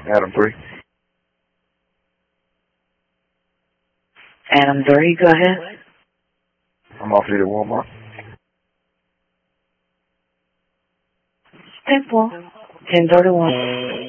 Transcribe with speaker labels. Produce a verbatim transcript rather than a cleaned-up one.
Speaker 1: Adam three.
Speaker 2: Adam three, go ahead.
Speaker 1: I'm off here at Walmart.
Speaker 2: ten four, ten thirty-one.